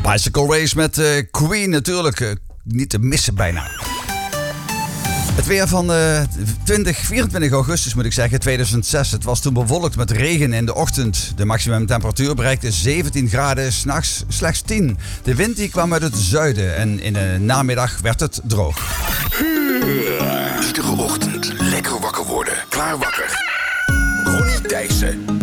Bicycle Race met Queen natuurlijk. Niet te missen bijna. Het weer van 24 augustus moet ik zeggen, 2006. Het was toen bewolkt met regen in de ochtend. De maximumtemperatuur bereikte 17 graden, 's nachts slechts 10. De wind die kwam uit het zuiden en in de namiddag werd het droog. Iedere ochtend lekker wakker worden. Klaar wakker. Ronnie Thijssen.